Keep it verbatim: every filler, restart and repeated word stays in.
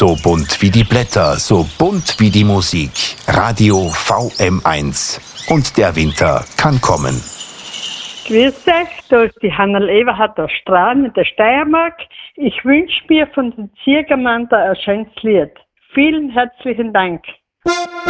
So bunt wie die Blätter, so bunt wie die Musik. Radio V M eins. Und der Winter kann kommen. Grüß euch, da ist die Hannel Everhardt aus Strahlen in der Steiermark. Ich wünsche mir von den Ziegermann ein schönes Lied. Vielen herzlichen Dank.